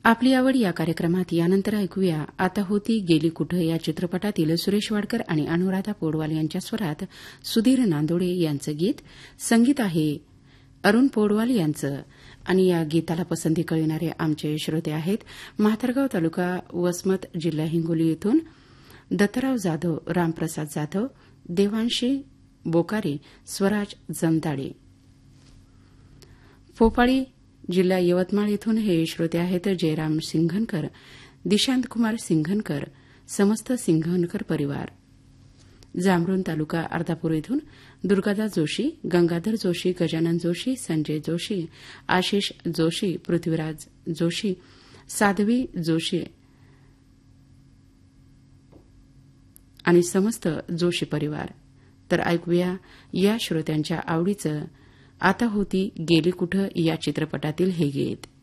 आपली आवड या कार्यक्रमात यानंतर ऐकूया आता होती गेली कुठं या चित्रपटातील सुरेश वाडकर आणि अनुराधा पौडवाल यांच्या स्वरात सुधीर नांदोडे यांचं गीत. संगीत आहे अरुण पौडवाल यांचं आणि या गीताला पसंती कळविणारे आमचे श्रोते आहेत म्हातारगाव तालुका वसमत जिल्हा हिंगोली येथून दत्तराव जाधव, रामप्रसाद जाधव, देवांशी बोकारे, स्वराज जमदाडे. फोपाळी जिल्हा यवतमाळ येथून हे श्रोते आहेत जयराम सिंघनकर, दिशांतकुमार सिंघनकर, समस्त सिंघनकर परिवार. जांभरुण तालुका अर्धापूर येथून दुर्गादास जोशी, गंगाधर जोशी, गजानन जोशी, संजय जोशी, आशिष जोशी, पृथ्वीराज जोशी, साध्वी जोशी आणि समस्त जोशी परिवार. तर ऐकूया या श्रोत्यांच्या आवडीचं आता होती गेली कुठं या चित्रपटातील हे गीत.